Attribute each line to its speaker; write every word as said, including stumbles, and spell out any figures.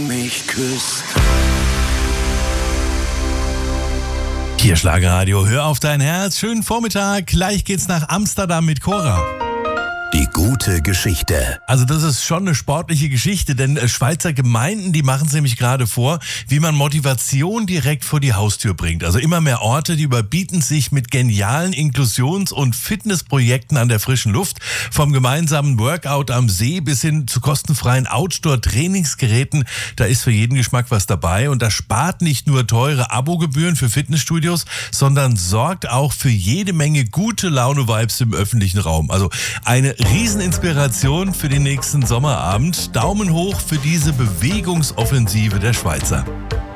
Speaker 1: mich küsst.
Speaker 2: Hier Schlagerradio, hör auf dein Herz. Schönen Vormittag. Gleich geht's nach Amsterdam mit Cora.
Speaker 3: Die gute Geschichte.
Speaker 2: Also das ist schon eine sportliche Geschichte, denn Schweizer Gemeinden, die machen es nämlich gerade vor, wie man Motivation direkt vor die Haustür bringt. Also immer mehr Orte, die überbieten sich mit genialen Inklusions- und Fitnessprojekten an der frischen Luft. Vom gemeinsamen Workout am See bis hin zu kostenfreien Outdoor-Trainingsgeräten. Da ist für jeden Geschmack was dabei und das spart nicht nur teure Abogebühren für Fitnessstudios, sondern sorgt auch für jede Menge gute Laune-Vibes im öffentlichen Raum. Also eine Rieseninspiration für den nächsten Sommerabend. Daumen hoch für diese Bewegungsoffensive der Schweizer.